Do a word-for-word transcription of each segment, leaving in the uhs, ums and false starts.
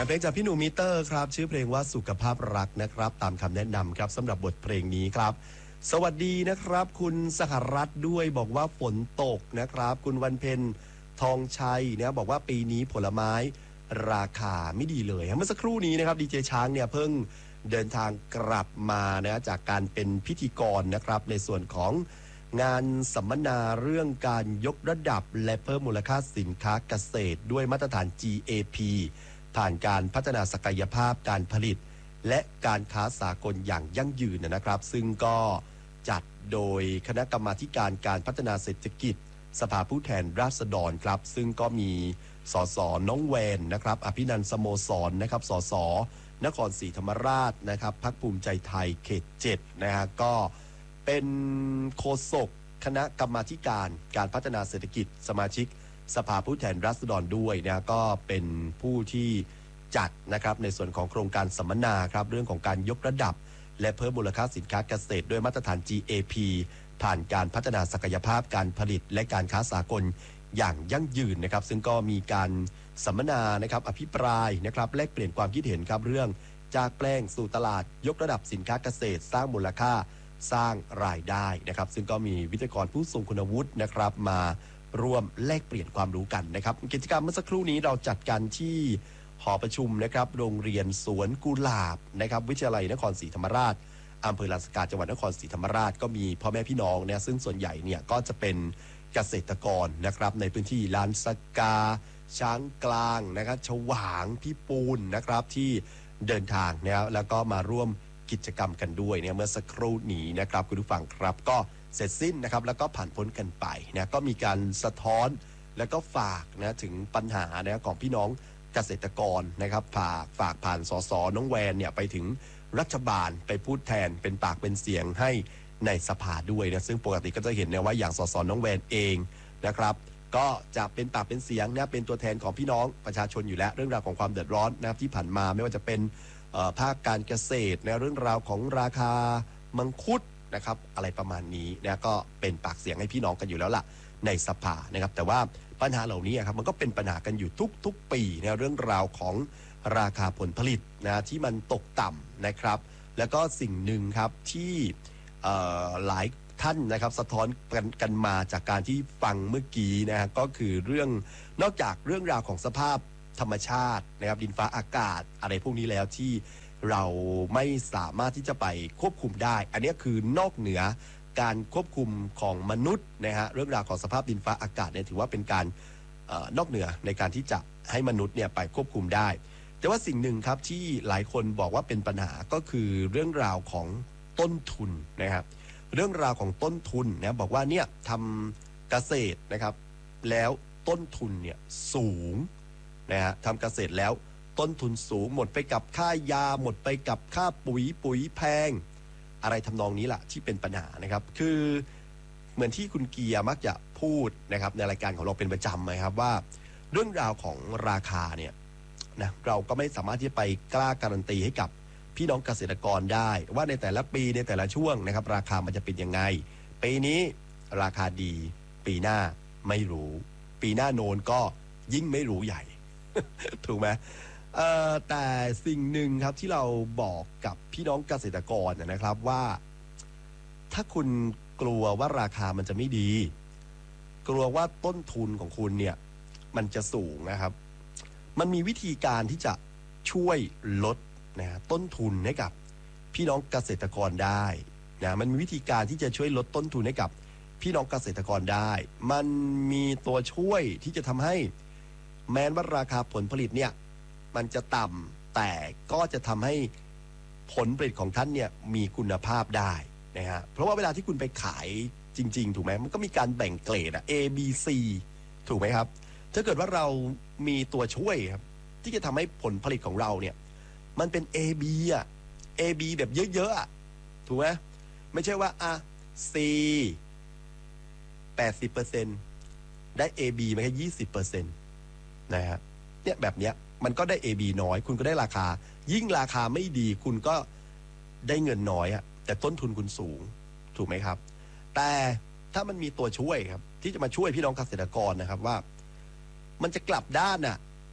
เพลงจากพี่หนูมิเตอร์ครับชื่อเพลงว่าสุขภาพรักนะครับตามคำแนะนำครับสำหรับบทเพลงนี้ครับสวัสดีนะครับคุณสหรัฐด้วยบอกว่าฝนตกนะครับคุณวันเพ็ญทองชัยเนี่ยบอกว่าปีนี้ผลไม้ราคาไม่ดีเลยเมื่อสักครู่นี้นะครับดีเจช้างเนี่ยเพิ่งเดินทางกลับมานะจากการเป็นพิธีกรนะครับในส่วนของงานสัมมนาเรื่องการยกระดับและเพิ่มมูลค่าสินค้าเกษตรด้วยมาตรฐาน จี เอ พี ผ่านการพัฒนาศักยภาพการผลิตและการค้าสากลอย่างยั่งยืนนะครับซึ่งก็จัดโดยคณะกรรมาการการพัฒนาเศรษฐกิจสภาผู้แทนราษฎรครับซึ่งก็มีสสน้องแวนนะครับอภินันท์สโมสรนะครับสสนครศรีธรรมราชนะครับพรรคภูมิใจไทยเขตเจ็ดนะฮะก็เป็นโฆษกคณะกรรมาการการพัฒนาเศรษฐกิจสมาชิกสภาผู้แทนราษฎรด้วยนะก็เป็นผู้ที่จัดนะครับในส่วนของโครงการสัมมนาครับเรื่องของการยกระดับและเพิ่มมูลค่าสินค้าเกษตรด้วยมาตรฐาน จี เอ พี ผ่านการพัฒนาศักยภาพการผลิตและการค้าสากลอย่างยั่งยืนนะครับซึ่งก็มีการสัมมนานะครับอภิปรายนะครับแลกเปลี่ยนความคิดเห็นครับเรื่องจากแปลงสู่ตลาดยกระดับสินค้าเกษตรสร้างมูลค่าสร้างรายได้นะครับซึ่งก็มีวิทยากรผู้ทรงคุณวุฒินะครับมาร่วมแลกเปลี่ยนความรู้กันนะครับกิจกรรมเมื่อสักครู่นี้เราจัดกันที่หอประชุมนะครับโรงเรียนสวนกุหลาบนะครับวิทยาลัยนครศรีธรรมราชอำเภอลานสกาจังหวัดนครศรีธรรมราชก็มีพ่อแม่พี่น้องเนี่ยซึ่งส่วนใหญ่เนี่ยก็จะเป็นเกษตรกรนะครับในพื้นที่ลานสกาช้างกลางนะครับฉวางพี่ปูนนะครับที่เดินทางเนี่ยแล้วก็มาร่วมกิจกรรมกันด้วยเนี่ยเมื่อสักครู่นี้นะครับคุณผู้ฟังครับก็เสร็จสิ้นนะครับแล้วก็ผ่านพ้นกันไปนะก็มีการสะท้อนแล้วก็ฝากนะถึงปัญหานะของพี่น้องเกษตรกรนะครับฝากฝากผ่านสสน้องแวนเนี่ยไปถึงรัฐบาลไปพูดแทนเป็นปากเป็นเสียงให้ในสภาด้วยนะซึ่งปกติก็จะเห็นนะว่าอย่างสสน้องแวนเองนะครับก็จะเป็นปากเป็นเสียงนะเป็นตัวแทนของพี่น้องประชาชนอยู่แล้วเรื่องราวของความเดือดร้อนนะครับที่ผ่านมาไม่ว่าจะเป็นภาคการเกษตรนะเรื่องราวของราคามังคุดนะครับอะไรประมาณนี้นะก็เป็นปากเสียงให้พี่น้องกันอยู่แล้วล่ะในสภานะครับแต่ว่าปัญหาเหล่านี้ครับมันก็เป็นปัญหากันอยู่ทุกๆปีนะเรื่องราวของราคาผลผลิตนะที่มันตกต่ำนะครับแล้วก็สิ่งหนึ่งครับที่หลายท่านนะครับสะท้อนกันกันมาจากการที่ฟังเมื่อกี้นะฮะก็คือเรื่องนอกจากเรื่องราวของสภาพธรรมชาตินะครับดินฟ้าอากาศอะไรพวกนี้แล้วที่เราไม่สามารถที่จะไปควบคุมได้อันนี้คือนอกเหนือการควบคุมของมนุษย์นะฮะเรื่องราวของสภาพดินฟ้าอากาศเนี่ยถือว่าเป็นการเอ่อนอกเหนือในการที่จะให้มนุษย์เนี่ยไปควบคุมได้แต่ว่าสิ่งหนึ่งครับที่หลายคนบอกว่าเป็นปัญหาก็คือเรื่องราวของต้นทุนนะครับเรื่องราวของต้นทุนนะบอกว่าเนี่ยทำเกษตรนะครับแล้วต้นทุนเนี่ยสูงนะฮะทำเกษตรแล้วต้นทุนสูงหมดไปกับค่ายาหมดไปกับค่าปุ๋ยปุ๋ยแพงอะไรทำนองนี้แหละที่เป็นปัญหานะครับคือเหมือนที่คุณเกียร์มักจะพูดนะครับในรายการของเราเป็นประจำนะครับว่าเรื่องราวของราคาเนี่ยนะเราก็ไม่สามารถที่จะไปกล้าการันตีให้กับพี่น้องเกษตรกรได้ว่าในแต่ละปีในแต่ละช่วงนะครับราคามันจะเป็นยังไงปีนี้ราคาดีปีหน้าไม่รู้ปีหน้าโนนก็ยิ่งไม่รู้ใหญ่ ถูกไหมเอ่อแต่สิ่งหนึ่งครับที่เราบอกกับพี่น้องเกษตรกรนะครับว่าถ้าคุณกลัวว่าราคามันจะไม่ดีกลัวว่าต้นทุนของคุณเนี่ยมันจะสูงนะครับมันมีวิธีการที่จะช่วยลดนะต้นทุนให้กับพี่น้องเกษตรกรได้นะมันมีวิธีการที่จะช่วยลดต้นทุนให้กับพี่น้องเกษตรกรได้มันมีตัวช่วยที่จะทำให้แม้ว่าราคาผลผลิตเนี่ยมันจะต่ำแต่ก็จะทำให้ผลผลิตของท่านเนี่ยมีคุณภาพได้นะฮะเพราะว่าเวลาที่คุณไปขายจริงๆถูกไหมมันก็มีการแบ่งเกรดอะ A B C ถูกไหมครับถ้าเกิดว่าเรามีตัวช่วยครับที่จะทำให้ผลผลิตของเราเนี่ยมันเป็น A B อ่ะ A B แบบเยอะๆอ่ะถูกไหมไม่ใช่ว่าอ่ะ C แปดสิบเปอร์เซ็นต์ ได้ A B มาแค่ ยี่สิบเปอร์เซ็นต์ นะฮะเนี่ยแบบเนี้ยมันก็ได้ เอ บี น้อยคุณก็ได้ราคายิ่งราคาไม่ดีคุณก็ได้เงินน้อยอะแต่ต้นทุนคุณสูงถูกไหมครับแต่ถ้ามันมีตัวช่วยครับที่จะมาช่วยพี่น้องเกษตรกรนะครับว่ามันจะกลับด้านน่ะ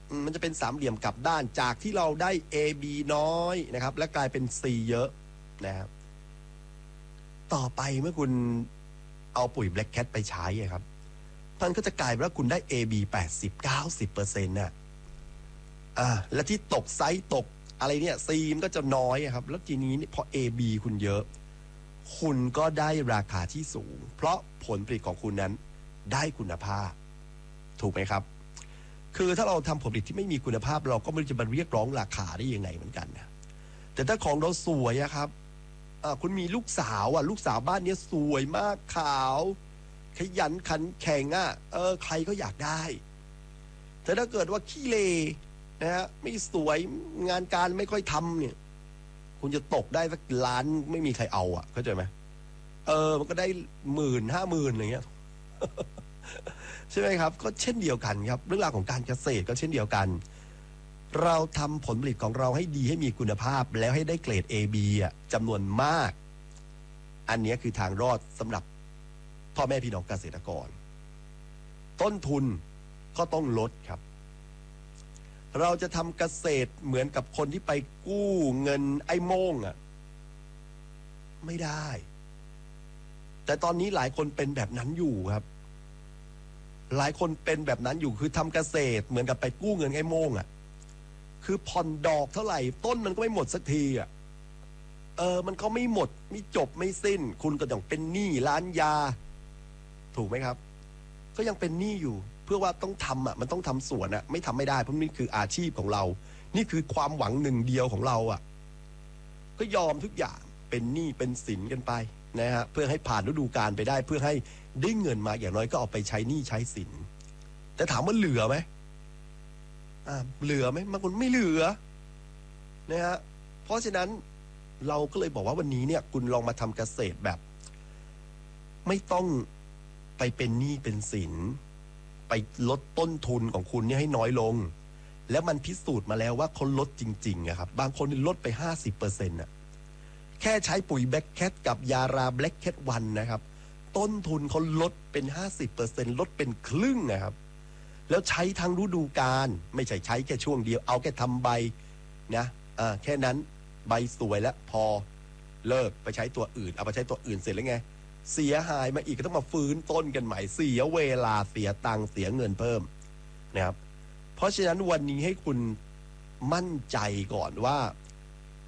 มันจะเป็นสามเหลี่ยมกลับด้านจากที่เราได้ A B น้อยนะครับและกลายเป็น C เยอะนะครับต่อไปเมื่อคุณเอาปุ๋ย Black Cat ไปใช้ครับมันก็จะกลายเป็นว่าคุณได้ เอ บี แปดสิบ เก้าสิบเปอร์เซ็นต์ น่ะอ่าและที่ตกไซส์ตกอะไรเนี่ย C มันก็จะน้อยครับแล้วทีนี้พอ เอ บี คุณเยอะคุณก็ได้ราคาที่สูงเพราะผลผลิตของคุณนั้นได้คุณภาพถูกไหมครับคือถ้าเราทำผลผลิตที่ไม่มีคุณภาพเราก็ไม่รู้จะมาเรียกร้องราคาได้ยังไงเหมือนกันนะแต่ถ้าของเราสวยอะครับคุณมีลูกสาวอ่ะลูกสาวบ้านนี้สวยมากขาวขยันขันแข็งอ่ะเออใครก็อยากได้แต่ถ้าเกิดว่าขี้เลนะฮะไม่สวยงานการไม่ค่อยทำเนี่ยคุณจะตกได้สักล้านไม่มีใครเอาอ่ะเข้าใจไหมเออมันก็ได้หมื่นห้าหมื่นอะไรเงี้ยใช่ไหมครับก็เช่นเดียวกันครับเรื่องราวของการเกษตรก็เช่นเดียวกันเราทำผลผลิตของเราให้ดีให้มีคุณภาพแล้วให้ได้เกรด เอ บี อ่ะจำนวนมากอันนี้คือทางรอดสำหรับพ่อแม่พี่น้องเกษตรกรต้นทุนก็ต้องลดครับเราจะทำเกษตรเหมือนกับคนที่ไปกู้เงินไอ้โม่งอ่ะไม่ได้แต่ตอนนี้หลายคนเป็นแบบนั้นอยู่ครับหลายคนเป็นแบบนั้นอยู่คือทำเกษตรเหมือนกับไปกู้เงินไอ้โม่งอ่ะคือผ่อนดอกเท่าไหร่ต้นมันก็ไม่หมดสักทีอ่ะเออมันก็ไม่หมดไม่จบไม่สิ้นคุณก็ต้องเป็นหนี้ร้านยาถูกไหมครับก็ยังเป็นหนี้อยู่เพื่อว่าต้องทำอ่ะมันต้องทำสวนอ่ะไม่ทำไม่ได้เพราะนี่คืออาชีพของเรานี่คือความหวังหนึ่งเดียวของเราอ่ะก็ยอมทุกอย่างเป็นหนี้เป็นสินกันไปนะฮะเพื่อให้ผ่านฤดูกาลไปได้เพื่อให้ได้เงินมาอย่างน้อยก็เอาไปใช้หนี้ใช้สินแต่ถามว่าเหลือไหมอ่าเหลือไหมบางคนไม่เหลือนะฮะเพราะฉะนั้นเราก็เลยบอกว่าวันนี้เนี่ยคุณลองมาทำเกษตรแบบไม่ต้องไปเป็นหนี้เป็นสินไปลดต้นทุนของคุณเนี่ยให้น้อยลงแล้วมันพิสูจน์มาแล้วว่าเขาลดจริงๆอะครับบางคนลดไป ห้าสิบเปอร์เซ็นต์ น่ะแค่ใช้ปุ๋ยแบล็คแคทกับยาราแบล็คแคทวันนะครับต้นทุนเขาลดเป็น ห้าสิบเปอร์เซ็นต์ ลดเป็นครึ่งนะครับแล้วใช้ทั้งฤดูกาลไม่ใช่ใช้แค่ช่วงเดียวเอาแค่ทำใบนะอ่าแค่นั้นใบสวยแล้วพอเลิกไปใช้ตัวอื่นเอาไปใช้ตัวอื่นเสร็จแล้วไงเสียหายมาอีกก็ต้องมาฟื้นต้นกันใหม่เสียเวลาเสียตังค์เสียเงินเพิ่มนะครับเพราะฉะนั้นวันนี้ให้คุณมั่นใจก่อนว่า